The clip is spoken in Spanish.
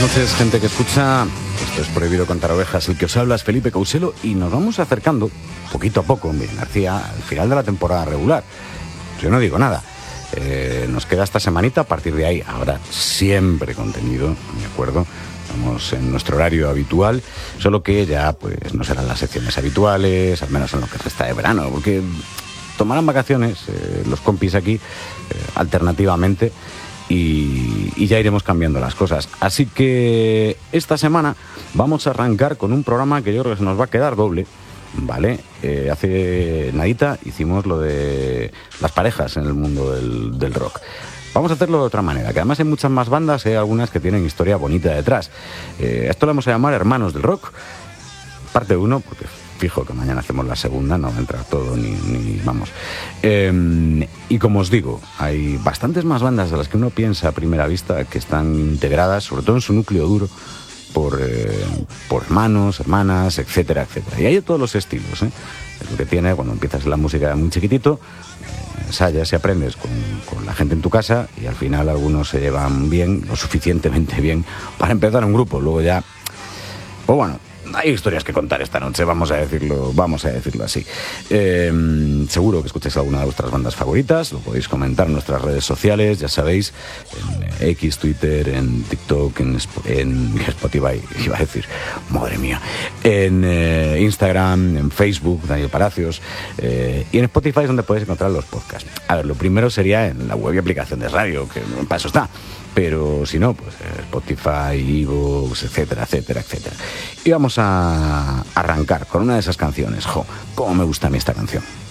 noches, gente que escucha. Esto es Prohibido Contar Ovejas. El que os habla es Felipe Couselo y nos vamos acercando, poquito a poco, bien, García, al final de la temporada regular. Yo no digo nada. Nos queda esta semanita, a partir de ahí habrá siempre contenido, ¿de acuerdo? Estamos en nuestro horario habitual, solo que ya pues no serán las secciones habituales, al menos en lo que resta de verano, porque tomarán vacaciones los compis aquí, alternativamente, y ya iremos cambiando las cosas. Así que esta semana vamos a arrancar con un programa que yo creo que se nos va a quedar doble, ¿vale? Hace nadita hicimos lo de las parejas en el mundo del rock. Vamos a hacerlo de otra manera, que además hay muchas más bandas, hay algunas que tienen historia bonita detrás. Esto lo vamos a llamar Hermanos del Rock, parte 1, porque fijo que mañana hacemos la segunda, no va a entrar todo ni vamos. Y como os digo, hay bastantes más bandas de las que uno piensa a primera vista que están integradas, sobre todo en su núcleo duro, por hermanos, hermanas, etcétera, etcétera. Y hay de todos los estilos, ¿eh? Es lo que tiene cuando empiezas la música muy chiquitito, ensayas y aprendes con la gente en tu casa, y al final algunos se llevan bien, lo suficientemente bien para empezar un grupo. Luego ya, pues bueno, hay historias que contar esta noche, vamos a decirlo así. Seguro que escucháis alguna de vuestras bandas favoritas, lo podéis comentar en nuestras redes sociales, ya sabéis, en X, Twitter, en TikTok, en Spotify, iba a decir, madre mía, en Instagram, en Facebook, Daniel Palacios, y en Spotify es donde podéis encontrar los podcasts. A ver, lo primero sería en la web y aplicación de radio, que para eso está. Pero si no, pues Spotify, iVoox, etcétera, etcétera, etcétera. Y vamos a arrancar con una de esas canciones. ¡Jo! ¡Cómo me gusta a mí esta canción!